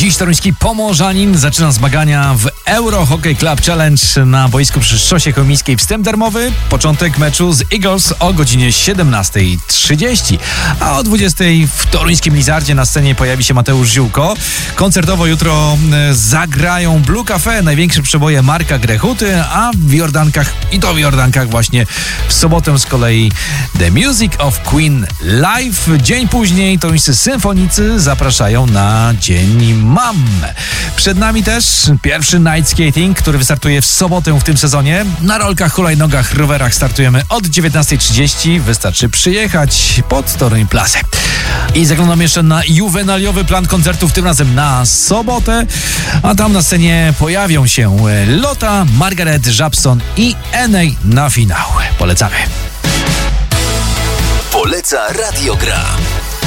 Dziś toruński Pomorzanin zaczyna zmagania w Euro Hockey Club Challenge na boisku przy Szosie Chełmińskiej. Wstęp darmowy, początek meczu z Eagles o godzinie 17:30, a o 20:00 w toruńskim Lizardzie na scenie pojawi się Mateusz Ziółko. Koncertowo jutro zagrają Blue Cafe, największe przeboje Marka Grechuty, a w Jordankach właśnie w sobotę z kolei The Music of Queen Live. Dzień później toruńscy symfonicy zapraszają na Dzień Mam. Przed nami też pierwszy night skating, który wystartuje w sobotę w tym sezonie. Na rolkach, hulajnogach, rowerach startujemy od 19:30. Wystarczy przyjechać pod Toruń Plazę. I zaglądam jeszcze na juwenaliowy plan koncertów, tym razem na sobotę. A tam na scenie pojawią się Lota, Margaret Żabson i Enej na finał. Polecamy. Poleca Radiogra.